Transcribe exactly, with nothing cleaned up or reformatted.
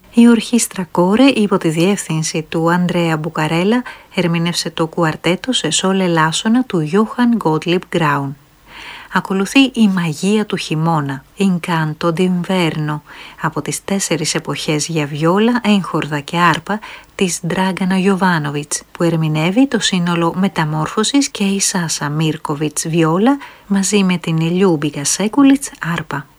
Η ορχήστρα Κόρε υπό τη διεύθυνση του Ανδρέα Μπουκαρέλα ερμήνευσε το κουαρτέτο σε σόλ ελάσσονα του Γιώχαν Γκότλιμπ Γκράουν. Ακολουθεί η μαγεία του χειμώνα, Incanto d'inverno, από τις τέσσερις εποχές για βιόλα, έγχορδα και άρπα της Ντράγκανα Γιοβάνοβιτς, που ερμηνεύει το σύνολο Μεταμόρφωσης και η Σάσα Μίρκοβιτς βιόλα μαζί με την Λιούμπικα Σέκουλιτς άρπα.